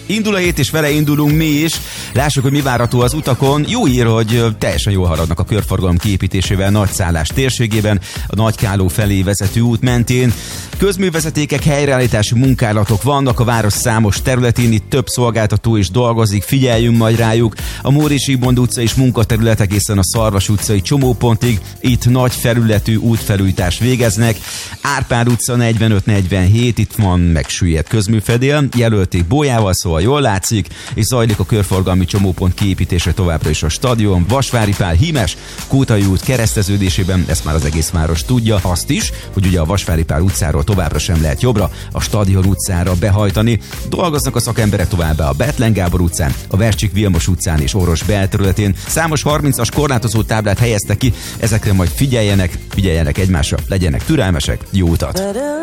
Indul a hét, és vele indulunk mi is. Lássuk, hogy mi várható az utakon. Jó hír, hogy teljesen jól haladnak a körforgalom kiépítésével Nagyszállás térségében, a Nagykáló felé vezető út mentén. Közművezetékek, helyreállítási munkálatok vannak a város számos területén, itt több szolgáltató is dolgozik, figyeljünk majd rájuk. A Móricz Zsigmond utca és munkaterület egészen a Szarvas utcai csomópontig, itt nagy felületű útfelújítást végeznek. Árpád utca 45-47, itt van megsüllyedt közműfedél, jelölték bójával, szóval jól látszik, és zajlik a körforgalmi csomópont kiépítése továbbra is a stadion, Vasvári Pál, Hímes, Kótai út kereszteződésében, ezt már az egész város tudja, azt is, hogy ugye a Vasvári Pál utcáról továbbra sem lehet jobbra, a Stadion utcára behajtani. Dolgoznak a szakemberek továbbá a Bethlen Gábor utcán, a Vercsik Vilmos utcán és Orros belterületén. Számos 30-as korlátozó táblát helyeztek ki, ezekre majd figyeljenek egymásra, legyenek türelmesek, jó utat!